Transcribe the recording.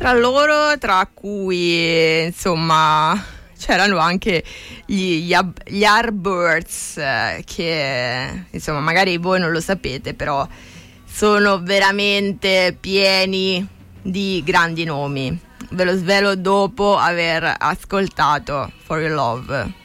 tra cui insomma c'erano anche gli Yardbirds, che insomma magari voi non lo sapete, però sono veramente pieni di grandi nomi. Ve lo svelo dopo aver ascoltato For Your Love.